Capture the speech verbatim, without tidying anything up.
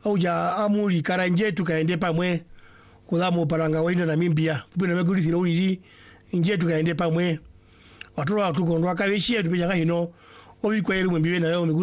au ja amuri karanje tukaende pamwe kudhamu paranga waina na mimbia pina meguri thirowiri inje tukaende pamwe watoro atukondwa kabeshia tupija hino obi kwa eri mbiwe na leo